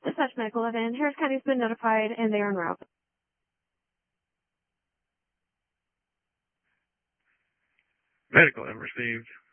Dispatch Medical 11. Harris County's been notified and they are en route. Medical 11 received.